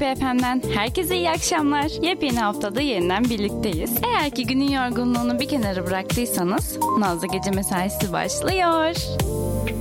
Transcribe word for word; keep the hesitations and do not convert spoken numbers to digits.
Happy F M'den herkese iyi akşamlar. Yepyeni haftada yeniden birlikteyiz. Eğer ki günün yorgunluğunu bir kenara bıraktıysanız Nazlı Gece Mesaisi başlıyor.